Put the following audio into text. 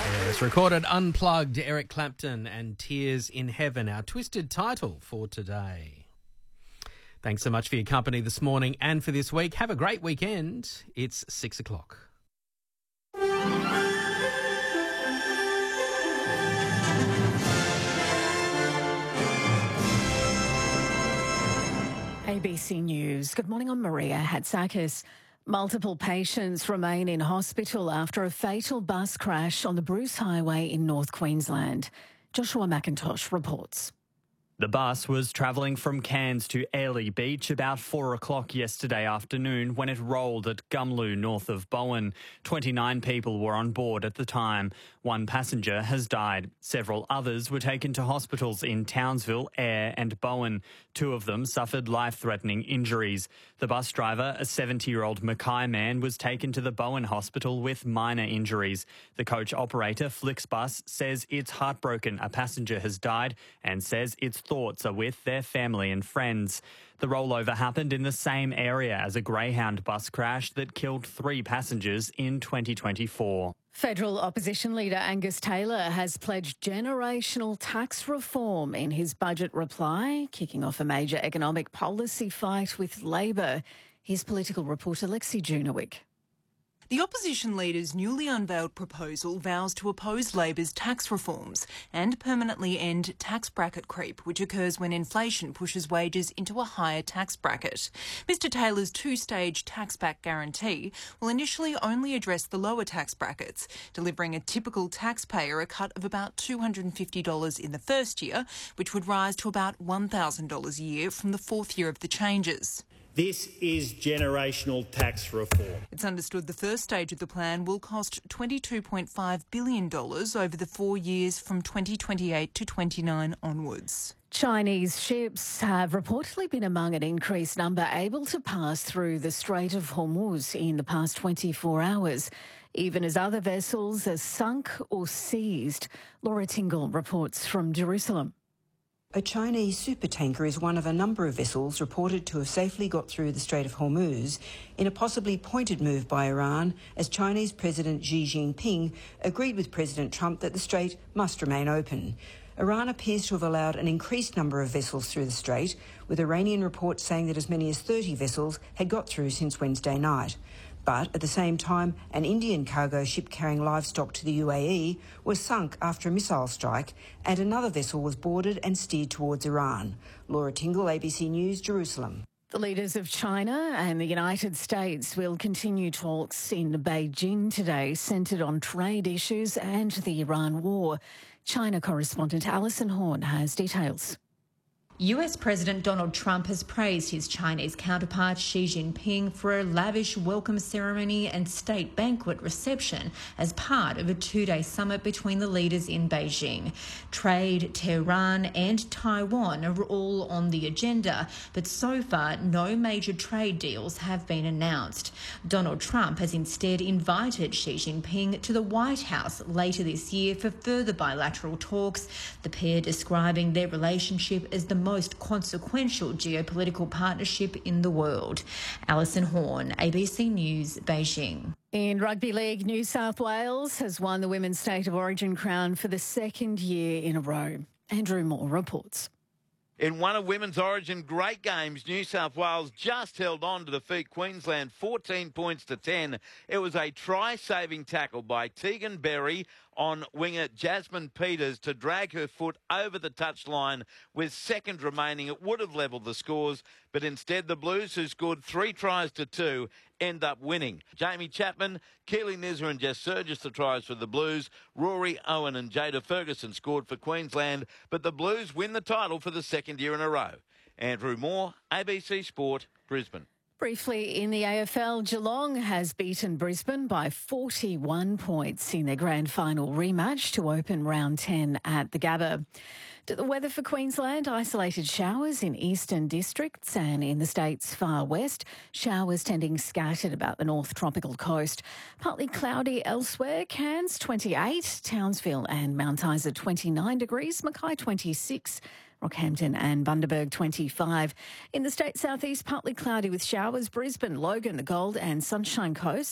It's recorded Unplugged, Eric Clapton and Tears in Heaven, our twisted title for today. Thanks so much for your company this morning and for this week. Have a great weekend. It's 6 o'clock. ABC News. Good morning, I'm Maria Hatzakis. Multiple patients remain in hospital after a fatal bus crash on the Bruce Highway in North Queensland. Joshua McIntosh reports. The bus was travelling from Cairns to Airlie Beach about 4 o'clock yesterday afternoon when it rolled at Gumloo, north of Bowen. 29 people were on board at the time. One passenger has died. Several others were taken to hospitals in Townsville, Ayr and Bowen. Two of them suffered life-threatening injuries. The bus driver, a 70-year-old Mackay man, was taken to the Bowen Hospital with minor injuries. The coach operator, Flixbus, says it's heartbroken a passenger has died and says its thoughts are with their family and friends. The rollover happened in the same area as a Greyhound bus crash that killed 3 passengers in 2024. Federal opposition leader Angus Taylor has pledged generational tax reform in his budget reply, kicking off a major economic policy fight with Labor. Here's political reporter Lexi Junowick. The opposition leader's newly unveiled proposal vows to oppose Labor's tax reforms and permanently end tax bracket creep, which occurs when inflation pushes wages into a higher tax bracket. Mr Taylor's two-stage tax-back guarantee will initially only address the lower tax brackets, delivering a typical taxpayer a cut of about $250 in the first year, which would rise to about $1,000 a year from the fourth year of the changes. This is generational tax reform. It's understood the first stage of the plan will cost $22.5 billion over the 4 years from 2028 to 29 onwards. Chinese ships have reportedly been among an increased number able to pass through the Strait of Hormuz in the past 24 hours, even as other vessels are sunk or seized. Laura Tingle reports from Jerusalem. A Chinese supertanker is one of a number of vessels reported to have safely got through the Strait of Hormuz in a possibly pointed move by Iran as Chinese President Xi Jinping agreed with President Trump that the strait must remain open. Iran appears to have allowed an increased number of vessels through the strait, with Iranian reports saying that as many as 30 vessels had got through since Wednesday night. But at the same time, an Indian cargo ship carrying livestock to the UAE was sunk after a missile strike, and another vessel was boarded and steered towards Iran. Laura Tingle, ABC News, Jerusalem. The leaders of China and the United States will continue talks in Beijing today, centred on trade issues and the Iran war. China correspondent Alison Horn has details. US President Donald Trump has praised his Chinese counterpart Xi Jinping for a lavish welcome ceremony and state banquet reception as part of a 2-day summit between the leaders in Beijing. Trade, Tehran and Taiwan are all on the agenda, but so far no major trade deals have been announced. Donald Trump has instead invited Xi Jinping to the White House later this year for further bilateral talks, the pair describing their relationship as the most consequential geopolitical partnership in the world. Alison Horn, ABC News, Beijing. In rugby league, New South Wales has won the Women's State of Origin crown for the second year in a row. Andrew Moore reports. In one of Women's Origin great games, New South Wales just held on to defeat Queensland 14 points to 10. It was a try-saving tackle by Tegan Berry on winger Jasmine Peters to drag her foot over the touchline with seconds remaining. It would have levelled the scores, but instead the Blues, who scored 3 tries to 2, end up winning. Jamie Chapman, Keely Nizza and Jess Surgis the tries for the Blues. Rory Owen and Jada Ferguson scored for Queensland, but the Blues win the title for the second year in a row. Andrew Moore, ABC Sport, Brisbane. Briefly, in the AFL, Geelong has beaten Brisbane by 41 points in their grand final rematch to open round 10 at the Gabba. To the weather for Queensland, isolated showers in eastern districts and in the state's far west. Showers tending scattered about the north tropical coast. Partly cloudy elsewhere. Cairns 28, Townsville and Mount Isa 29 degrees, Mackay 26, Rockhampton and Bundaberg 25. In the state southeast, partly cloudy with showers. Brisbane, Logan, the Gold and Sunshine Coast